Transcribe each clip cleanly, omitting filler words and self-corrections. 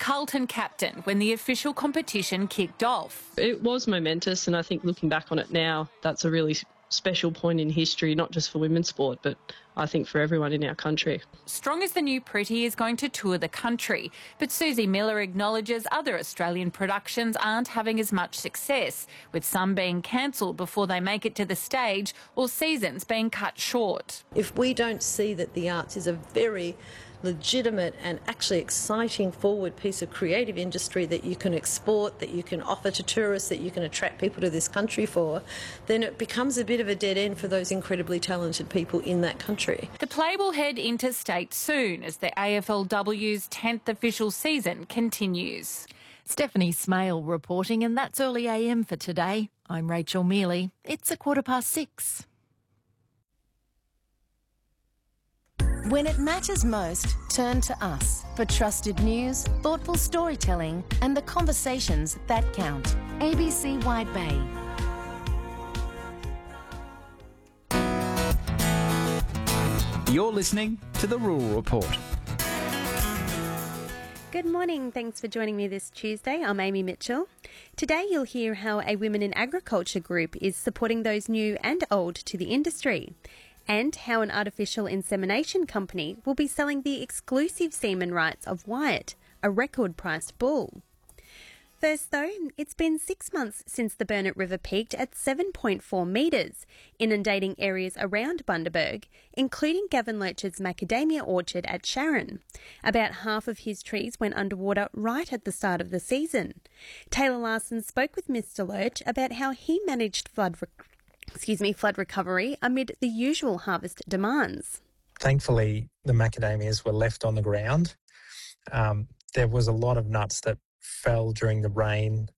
Carlton captain when the official competition kicked off. It was momentous, and I think looking back on it now, that's a really special point in history, not just for women's sport, but I think for everyone in our country. Strong as the New Pretty is going to tour the country, but Susie Miller acknowledges other Australian productions aren't having as much success, with some being cancelled before they make it to the stage or seasons being cut short. If we don't see that the arts is a very legitimate and actually exciting forward piece of creative industry that you can export, that you can offer to tourists, that you can attract people to this country for, then it becomes a bit of a dead end for those incredibly talented people in that country. The play will head interstate soon as the AFLW's 10th official season continues. Stephanie Smale reporting, and that's Early AM for today. I'm Rachel Mealy. It's 6:15. When it matters most, turn to us for trusted news, thoughtful storytelling and the conversations that count. ABC Wide Bay. You're listening to The Rural Report. Good morning. Thanks for joining me this Tuesday. I'm Amy Mitchell. Today you'll hear how a Women in Agriculture group is supporting those new and old to the industry, and how an artificial insemination company will be selling the exclusive semen rights of Wyatt, a record-priced bull. First, though, it's been 6 months since the Burnett River peaked at 7.4 metres, inundating areas around Bundaberg, including Gavin Loach's macadamia orchard at Sharon. About half of his trees went underwater right at the start of the season. Taylor Larson spoke with Mr Loach about how he managed flood recovery amid the usual harvest demands. Thankfully, the macadamias were left on the ground. There was a lot of nuts that fell during the rain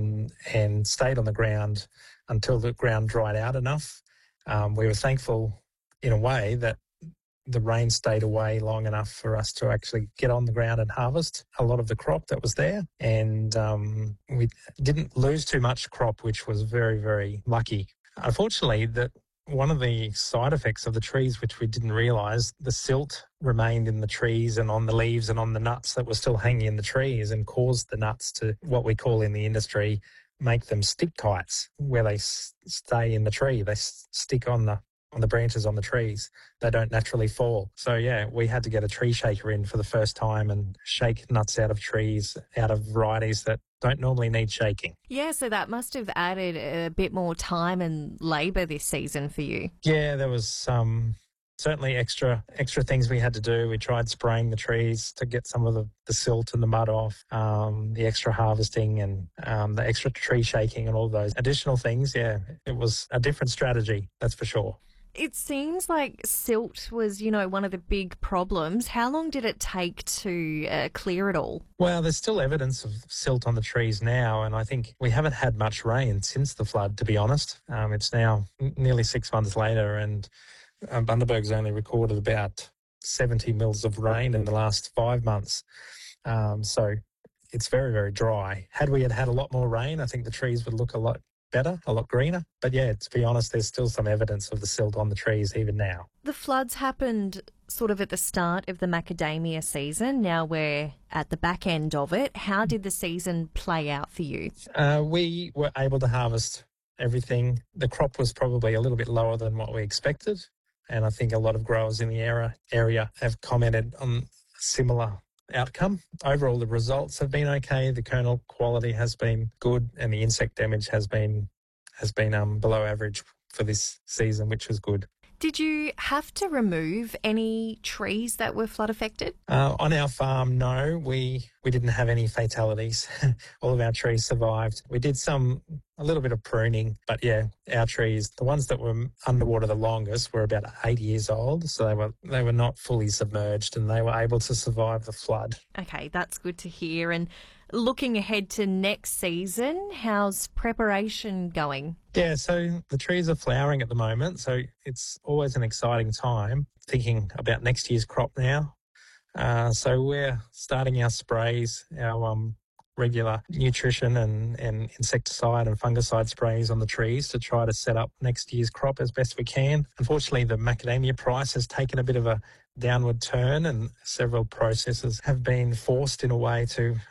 and stayed on the ground until the ground dried out enough. We were thankful in a way that the rain stayed away long enough for us to actually get on the ground and harvest a lot of the crop that was there. And we didn't lose too much crop, which was very, very lucky. Unfortunately, one of the side effects of the trees, which we didn't realise, the silt remained in the trees and on the leaves and on the nuts that were still hanging in the trees and caused the nuts to, what we call in the industry, make them stick tights, where they stay in the tree. They stick on the branches on the trees. They don't naturally fall. So, yeah, we had to get a tree shaker in for the first time and shake nuts out of trees, out of varieties that don't normally need shaking. Yeah, so that must have added a bit more time and labour this season for you. Yeah, there was certainly extra things we had to do. We tried spraying the trees to get some of the silt and the mud off, the extra harvesting and the extra tree shaking and all those additional things. Yeah, it was a different strategy, that's for sure. It seems like silt was, one of the big problems. How long did it take to clear it all? Well, there's still evidence of silt on the trees now, and I think we haven't had much rain since the flood, to be honest. It's now nearly 6 months later, and Bundaberg's only recorded about 70 mils of rain in the last 5 months. So it's very, very dry. Had we had a lot more rain, I think the trees would look a lot better, a lot greener. But yeah, to be honest, there's still some evidence of the silt on the trees even now. The floods happened sort of at the start of the macadamia season. Now we're at the back end of it. How did the season play out for you? We were able to harvest everything. The crop was probably a little bit lower than what we expected, and I think a lot of growers in the area have commented on a similar outcome. Overall, the results have been okay. The kernel quality has been good, and the insect damage has been below average for this season, which was good. Did you have to remove any trees that were flood affected? On our farm, no. We didn't have any fatalities. All of our trees survived. We did a little bit of pruning, but yeah, our trees, the ones that were underwater the longest, were about 8 years old, so they were not fully submerged and they were able to survive the flood. Okay, that's good to hear. And looking ahead to next season, how's preparation going? Yeah, so the trees are flowering at the moment, so it's always an exciting time thinking about next year's crop now. So we're starting our sprays, our regular nutrition and insecticide and fungicide sprays on the trees to try to set up next year's crop as best we can. Unfortunately, the macadamia price has taken a bit of a downward turn, and several processors have been forced in a way to